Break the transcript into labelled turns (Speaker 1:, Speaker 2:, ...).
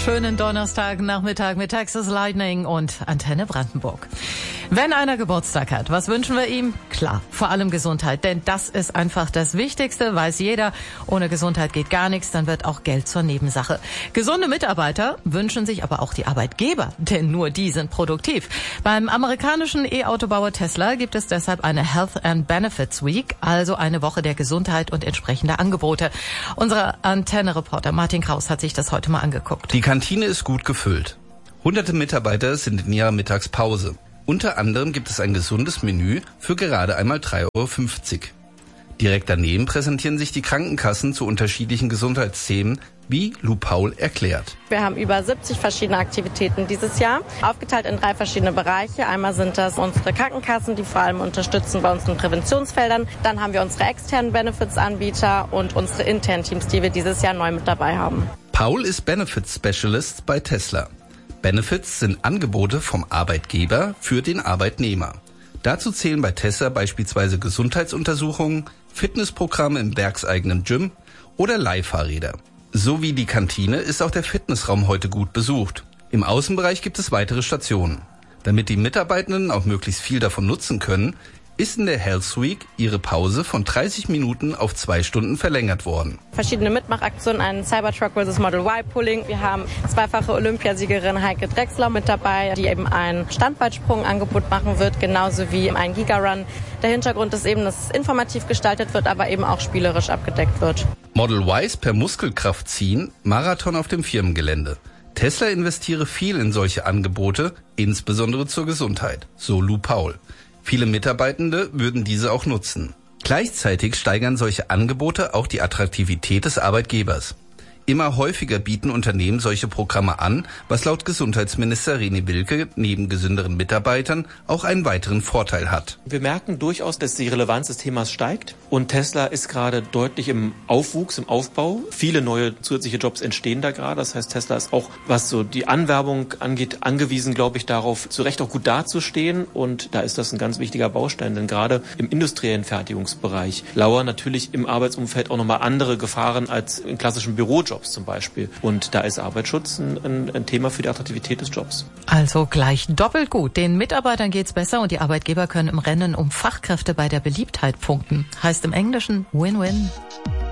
Speaker 1: schönen Donnerstagnachmittag mit Texas Lightning und Antenne Brandenburg. Wenn einer Geburtstag hat, was wünschen wir ihm? Klar, vor allem Gesundheit, denn das ist einfach das Wichtigste, weiß jeder. Ohne Gesundheit geht gar nichts, dann wird auch Geld zur Nebensache. Gesunde Mitarbeiter wünschen sich aber auch die Arbeitgeber, denn nur die sind produktiv. Beim amerikanischen E-Autobauer Tesla gibt es deshalb eine Health and Benefits Week, also eine Woche der Gesundheit und entsprechender Angebote. Unser Antenne-Reporter Martin Kraus hat sich das heute mal angeguckt.
Speaker 2: Die Kantine ist gut gefüllt. Hunderte Mitarbeiter sind in ihrer Mittagspause. Unter anderem gibt es ein gesundes Menü für gerade einmal 3,50 €. Direkt daneben präsentieren sich die Krankenkassen zu unterschiedlichen Gesundheitsthemen, wie Lou Paul erklärt.
Speaker 3: Wir haben über 70 verschiedene Aktivitäten dieses Jahr, aufgeteilt in 3 verschiedene Bereiche. Einmal sind das unsere Krankenkassen, die vor allem unterstützen bei unseren Präventionsfeldern. Dann haben wir unsere externen Benefits-Anbieter und unsere internen Teams, die wir dieses Jahr neu mit dabei haben.
Speaker 2: Paul ist Benefits Specialist bei Tesla. Benefits sind Angebote vom Arbeitgeber für den Arbeitnehmer. Dazu zählen bei Tesla beispielsweise Gesundheitsuntersuchungen, Fitnessprogramme im werkseigenen Gym oder Leihfahrräder. So wie die Kantine ist auch der Fitnessraum heute gut besucht. Im Außenbereich gibt es weitere Stationen. Damit die Mitarbeitenden auch möglichst viel davon nutzen können, ist in der Health Week ihre Pause von 30 Minuten auf 2 Stunden verlängert worden.
Speaker 3: Verschiedene Mitmachaktionen, ein Cybertruck vs. Model Y Pulling. Wir haben zweifache Olympiasiegerin Heike Drechsler mit dabei, die eben ein Standweitsprungangebot machen wird, genauso wie ein Giga-Run. Der Hintergrund ist eben, dass es informativ gestaltet wird, aber eben auch spielerisch abgedeckt wird.
Speaker 2: Model Ys per Muskelkraft ziehen, Marathon auf dem Firmengelände. Tesla investiere viel in solche Angebote, insbesondere zur Gesundheit, so Lou Paul. Viele Mitarbeitende würden diese auch nutzen. Gleichzeitig steigern solche Angebote auch die Attraktivität des Arbeitgebers. Immer häufiger bieten Unternehmen solche Programme an, was laut Gesundheitsminister René Wilke neben gesünderen Mitarbeitern auch einen weiteren Vorteil hat.
Speaker 4: Wir merken durchaus, dass die Relevanz des Themas steigt und Tesla ist gerade deutlich im Aufwuchs, im Aufbau. Viele neue zusätzliche Jobs entstehen da gerade. Das heißt, Tesla ist auch, was so die Anwerbung angeht, angewiesen, glaube ich, darauf, zu Recht auch gut dazustehen. Und da ist das ein ganz wichtiger Baustein, denn gerade im industriellen Fertigungsbereich lauern natürlich im Arbeitsumfeld auch nochmal andere Gefahren als in klassischen Bürojobs zum Beispiel. Und da ist Arbeitsschutz ein Thema für die Attraktivität des Jobs.
Speaker 1: Also gleich doppelt gut. Den Mitarbeitern geht's besser und die Arbeitgeber können im Rennen um Fachkräfte bei der Beliebtheit punkten. Heißt im Englischen Win-Win.